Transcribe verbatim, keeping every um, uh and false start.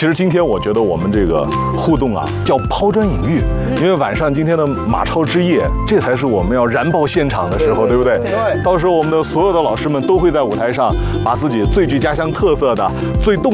其实今天我觉得我们这个互动啊，叫抛砖引玉，因为晚上今天的马超之夜，这才是我们要燃爆现场的时候，对不对？ 对。 到时候我们的所有的老师们都会在舞台上，把自己最具家乡特色的、最动